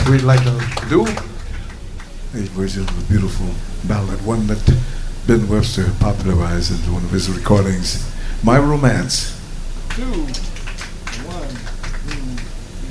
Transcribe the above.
we'd like to do. A version of a beautiful ballad, one that Ben Webster popularized in one of his recordings, My Romance. 2, 1.